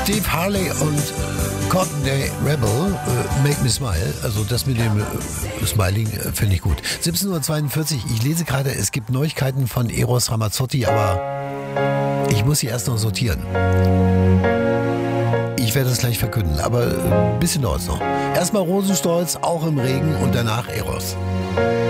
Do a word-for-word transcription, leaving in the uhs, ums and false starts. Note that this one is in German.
Steve Harley und Courtney Rebel, äh, Make Me Smile. Also das mit dem äh, Smiling äh, finde ich gut. siebzehn Uhr zweiundvierzig, ich lese gerade, es gibt Neuigkeiten von Eros Ramazzotti, aber ich muss sie erst noch sortieren. Ich werde das gleich verkünden, aber ein bisschen dauert es noch. Erstmal Rosenstolz, auch im Regen und danach Eros.